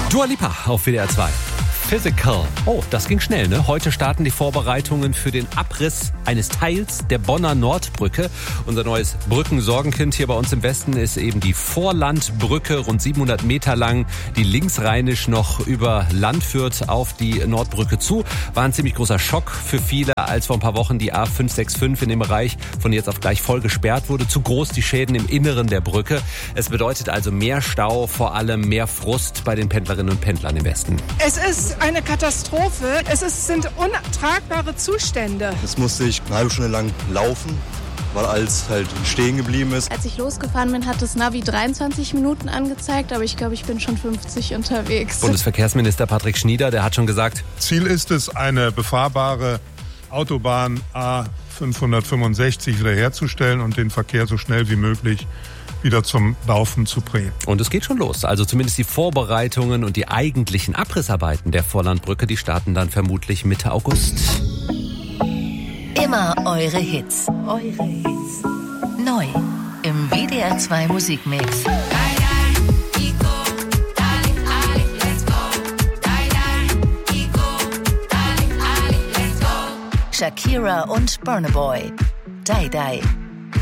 Dua Lipa auf WDR 2. Physical. Oh, das ging schnell, ne? Heute starten die Vorbereitungen für den Abriss eines Teils der Bonner Nordbrücke. Unser neues Brückensorgenkind hier bei uns im Westen ist eben die Vorlandbrücke, rund 700 Meter lang, die linksrheinisch noch über Land führt auf die Nordbrücke zu. War ein ziemlich großer Schock für viele, als vor ein paar Wochen die A565 in dem Bereich von jetzt auf gleich voll gesperrt wurde. Zu groß die Schäden im Inneren der Brücke. Es bedeutet also mehr Stau, vor allem mehr Frust bei den Pendlerinnen und Pendlern im Westen. Es ist eine Katastrophe. Sind untragbare Zustände. Es musste ich eine halbe Stunde lang laufen, weil alles halt stehen geblieben ist. Als ich losgefahren bin, hat das Navi 23 Minuten angezeigt, aber ich glaube, ich bin schon 50 unterwegs. Bundesverkehrsminister Patrick Schnieder, der hat schon gesagt, Ziel ist es, eine befahrbare Autobahn A565 wiederherzustellen und den Verkehr so schnell wie möglich wieder zum Laufen zu bringen. Und es geht schon los. Also zumindest die Vorbereitungen und die eigentlichen Abrissarbeiten der Vorlandbrücke, die starten dann vermutlich Mitte August. Immer eure Hits. Neu im WDR 2 Musikmix. Shakira und Burna Boy. Die Die.